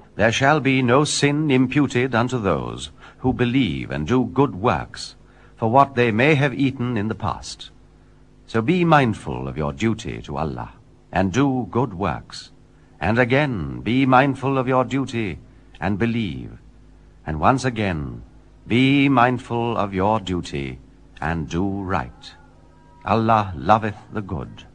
there shall be no sin imputed unto those who believe and do good works for what they may have eaten in the past. So be mindful of your duty to Allah, and do good works. And again, be mindful of your duty, and believe. And once again, be mindful of your duty, and do right. Allah loveth the good.